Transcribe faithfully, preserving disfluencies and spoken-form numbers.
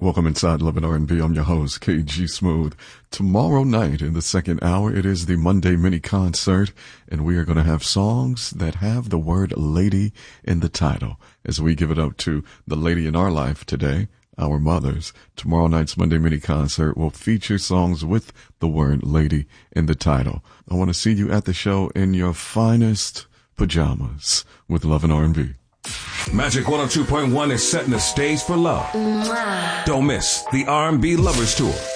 Welcome inside Love and R and B. I'm your host, K G Smooth. Tomorrow night in the second hour, it is the Monday mini concert, and we are going to have songs that have the word lady in the title as we give it up to the lady in our life today, our mothers. Tomorrow night's Monday mini concert will feature songs with the word lady in the title. I want to see you at the show in your finest pajamas with Love and R and B. Magic one oh two point one is setting the stage for love. Mwah. Don't miss the R and B Lovers Tour.